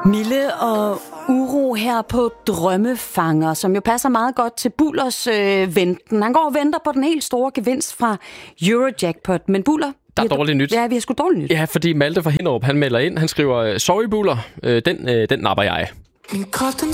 Mille og uro her på Drømmefanger, som jo passer meget godt til Bullers venten. Han går og venter på den helt store gevinst fra Eurojackpot. Men Buller, der er dårligt nyt. Ja, vi har sgu dårligt nyt. Ja, fordi Malte fra Hinderup, han melder ind. Han skriver, sorry Buller, den napper jeg. Min krop, den